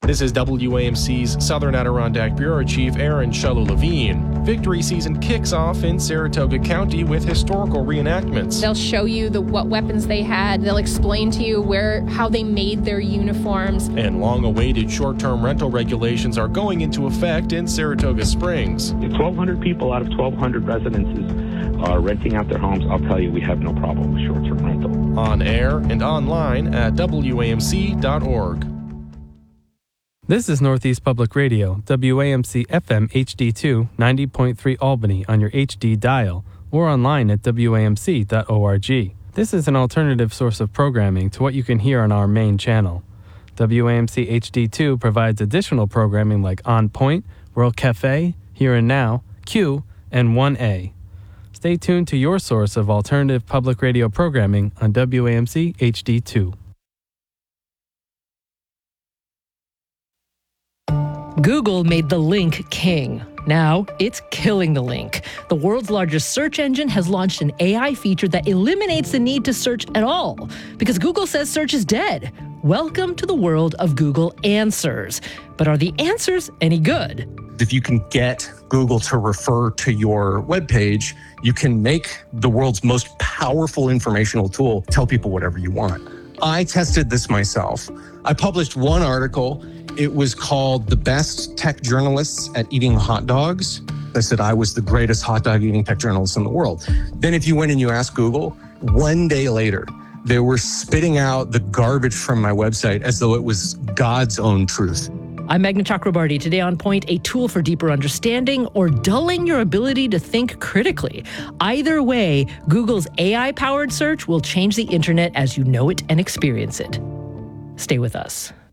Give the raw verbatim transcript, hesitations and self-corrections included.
This is W A M C's Southern Adirondack Bureau Chief Aaron Shallow-Levine. Victory season kicks off in Saratoga County with historical reenactments. They'll show you the what weapons they had. They'll explain to you where how they made their uniforms. And long-awaited short-term rental regulations are going into effect in Saratoga Springs. If twelve hundred people out of twelve hundred residences are renting out their homes, I'll tell you we have no problem with short-term rental. On air and online at W A M C dot org. This is Northeast Public Radio, W A M C F M H D two, ninety point three Albany on your H D dial, or online at W A M C dot org. This is an alternative source of programming to what you can hear on our main channel. W A M C H D two provides additional programming like On Point, World Cafe, Here and Now, Q, and one A. Stay tuned to your source of alternative public radio programming on W A M C H D two. Google made the link king. Now, it's killing the link. The world's largest search engine has launched an A I feature that eliminates the need to search at all, because Google says search is dead. Welcome to the world of Google Answers. But are the answers any good? If you can get Google to refer to your webpage, you can make the world's most powerful informational tool tell people whatever you want. I tested this myself. I published one article. It was called The Best Tech Journalists at Eating Hot Dogs. I said I was the greatest hot dog eating tech journalist in the world. Then if you went and you asked Google, one day later, they were spitting out the garbage from my website as though it was God's own truth. I'm Meghna Chakrabarty. Today on Point, a tool for deeper understanding or dulling your ability to think critically. Either way, Google's A I-powered search will change the internet as you know it and experience it. Stay with us.